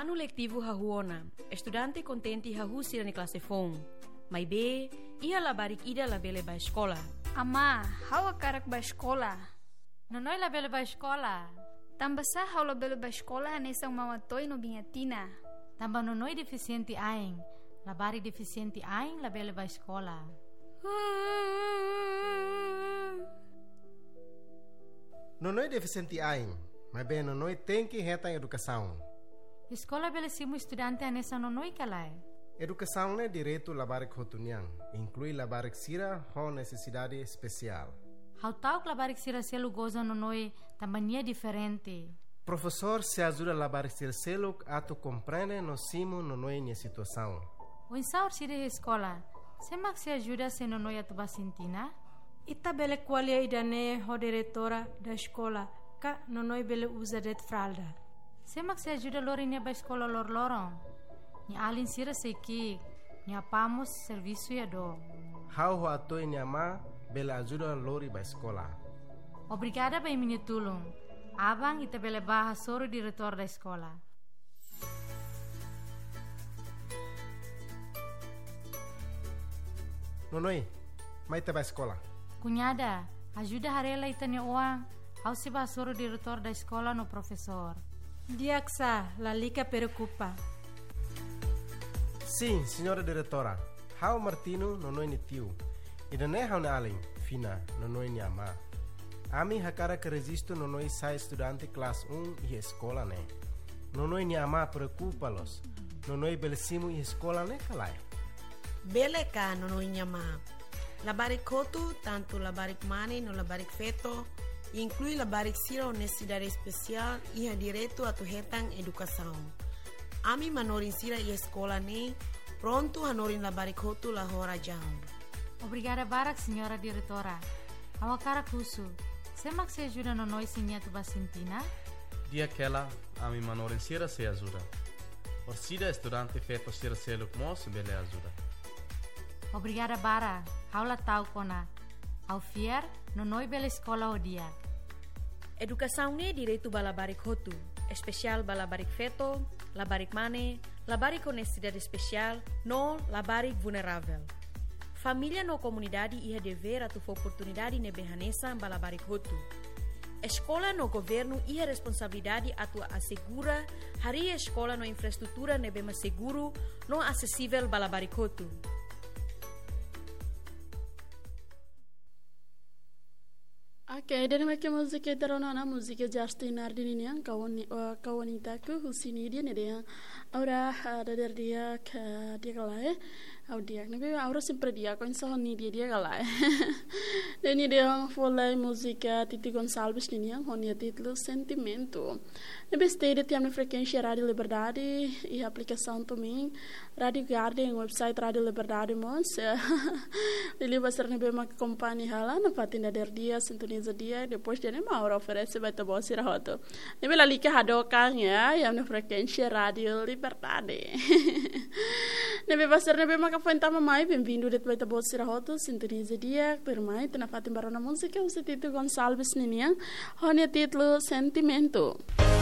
Ano letivo hahuona, estudante contenti hahusi na klase fong. Mai be, ia labarik ida labele ba escola. Ama, hawa karak ba escola? Nonoy labele ba escola? Tambasa hawa labele ba escola nesang mawatoy no bingatina. Tamba nonoy deficiente aing. Labari deficiente aing labele ba escola. Nonoy deficiente aing, mas bem nonoy tem que reta em educação. Escola bele simu estudante anessa nonoy kalai. Educação é direito labarik hotuniang, inclui labarik sira ho necessidade especial. How tau labarik sira selu goza nonoy tambania diferente. Professor se ajuda labarik sira selu ato compreende no simu nonoy nia situação. O insaur sira escola, semak se ajuda se nonoy atuba sintina? Ita bele qualia idane ho diretora da escola, ka nonoy bele usa det fralda. Semak se ajuda lori nia ba escola lor lorong. Ni alin sira seki, ni apamos serviço ya do. How ho ato nia ma bele ajuda lori ba escola. Obrigada ba minha tulung. Abang ita bele baha soro diretor da escola. Nonoy, mai te ba escola. Cunhada, ajuda harela itanya uang. Au se ba soro diretor da escola no professor. Diaksa, la lica preocupa. Sim, senhora diretora. How Martino nonoy ni tiu. Ida ne how na alin, fina, nonoy ni ama. Ami hakara que resisto nonoy sai estudante classe 1 e escola ne. Nonoy ni ama preocupa-los. Nonoy belesimu e escola ne kalai. Bele ka nonoy ni ama. Labarik kotu, tanto labarik mani no labarik feto, inclui labarik sira necessidade especial e ha direito a tu hetang educação. Ami manorin sira e escola ne, pronto hanorin labarik kotu la hora jam. Obrigada barak, senhora diretora. Awakara kusu. Semak se ajuda no noi sinha tu basintina? Dia aquela, ami manorin sira se ajuda. Orsida estudante feto sira se lukmos bele ajuda. Obrigada bara. Haula tau kona. Au fier, no noi bela escola o dia. Educação ne direito ba labarik hotu, especial ba labarik feto, labarik mane, labarik com necessidade especial, no labarik vulnerável. Família no comunidade ia dever a tu oportunidade ne behanesa ba labarik hotu. Escola no governo ia responsabilidade a tu assegura hari escola no infraestrutura ne bema seguro no acessível ba labarik hotu. Oke, dari mereka musik itu rona musik Justin Nardini yang kawanitaku Husini dia nih dia, aura dari dia ke dia kalai, dia nabi aura sempre dia kau insya Allah dia kalai, dan ini dia folai musik Titi Gonçalves nih yang honia titlu Sentimento, nabi stay di tiap frekuensi Radio Liberdade e aplicação também Radio Garden website Radio Liberdade mons, ele vai ser nabi mak company hala na patina dari dia sintoniza dia depois dia nem mauro oferece vai ter boa sirahoto nabi lali ke hadokan ya yang na frekuensi Radio Liberdade nabi vai ser nabi mak fanta mamai bem-vindo det vai ter boa sirahoto sintoniza dia permai tena fatim barona música o Tito Gonçalves nih yang honia titlu Sentimento.